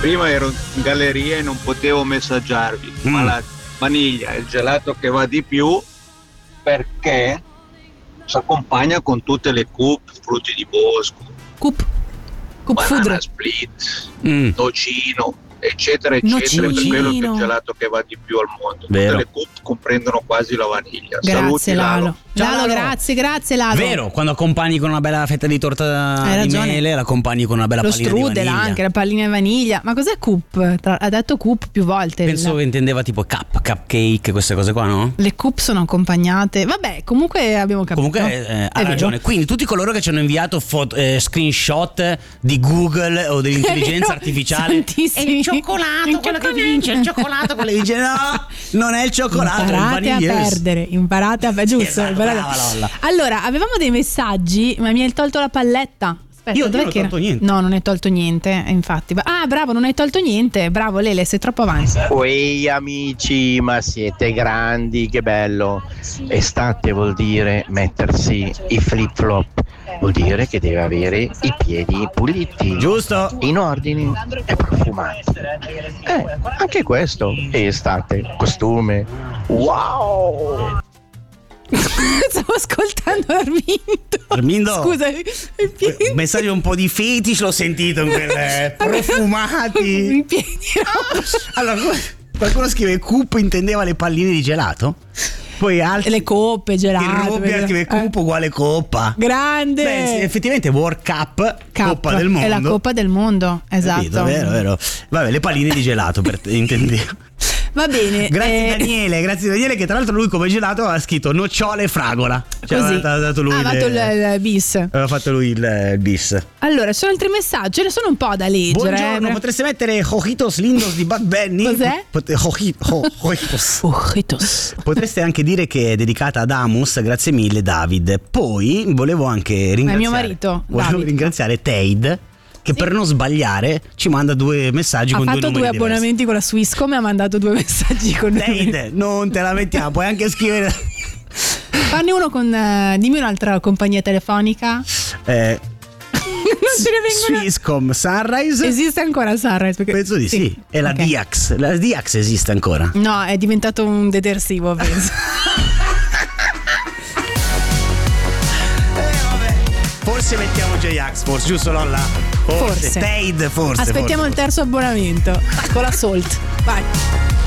prima ero in galleria e non potevo messaggiarvi, ma la vaniglia è il gelato che va di più perché si accompagna con tutte le frutti di bosco, banana split, nocino, eccetera eccetera, per quello che è il gelato che va di più al mondo. Vero. Tutte le cup comprendono quasi la vaniglia. Grazie, Saluti Lalo. Ciao, Lalo, grazie Lalo. Vero, quando accompagni con una bella fetta di torta di mele, la accompagni con una bella pallina di vaniglia. Lo strudel anche, la pallina di vaniglia. Ma cos'è cup? Ha detto cup più volte. Penso che intendeva tipo cupcake, queste cose qua, no? Le cup sono accompagnate. Vabbè, comunque abbiamo capito. Comunque ha ragione. Quindi tutti coloro che ci hanno inviato screenshot di Google o dell'intelligenza artificiale, è il cioccolato quello che vince, il cioccolato quello che vince. No, non è il cioccolato, imparate è il a perdere, imparate a giusto. Esatto, brava, Lolla. Allora, avevamo dei messaggi, ma mi hai tolto la palletta. Aspetta, io non ho tolto niente. No, non hai tolto niente, infatti. Ah, bravo, non hai tolto niente. Bravo Lele, sei troppo avanti. Uè amici, ma siete grandi, che bello. Estate vuol dire mettersi i flip flop, vuol dire che deve avere i piedi puliti, giusto, in ordine e profumati. Anche questo è estate, costume. Wow! Stavo ascoltando Armindo. Scusami, un messaggio un po' di fetish l'ho sentito in quelle profumati. I piedi. Allora, qualcuno scrive cup intendeva le palline di gelato. Poi altri, le coppe, gelato. Scrive cup uguale coppa. Grande. Beh, sì, effettivamente World Cup, Coppa del Mondo. È la Coppa del Mondo, esatto. Capito, vero. Vabbè, le palline di gelato per intendevo. Va bene. Grazie Daniele, che tra l'altro lui come gelato aveva scritto nocciole e fragola. Cioè aveva dato lui il bis. Aveva fatto lui il bis. Allora, ci sono altri messaggi, ce ne sono un po' da leggere. Buongiorno, potreste mettere Ojitos Lindos di Bad Bunny? Cos'è? Ojitos. Potreste anche dire che è dedicata ad Amus, grazie mille David. Poi volevo anche ringraziare mio marito, David. Ringraziare Teid, che per non sbagliare ci manda 2 messaggi con 2 numeri diversi. Ha fatto 2 abbonamenti con la Swisscom e ha mandato 2 messaggi con Teid, non te la mettiamo, puoi anche scrivere. Fanne uno con dimmi un'altra compagnia telefonica. Non ce ne vengono. Swisscom, Sunrise. Esiste ancora Sunrise? Penso di sì. E la Diax. La Diax esiste ancora? No, è diventato un detersivo, penso. Forse mettiamo J-Ax, forse, giusto Lolla? Forse. Teid, forse. Aspettiamo il terzo abbonamento con la Salt. Vai.